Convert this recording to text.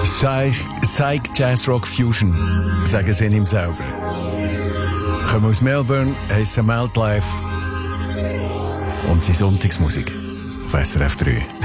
Psych Jazz Rock Fusion, sagen sie ihm selber. Kommen aus Melbourne, heissen Meltlife und sind Sonntagsmusik auf SRF 3.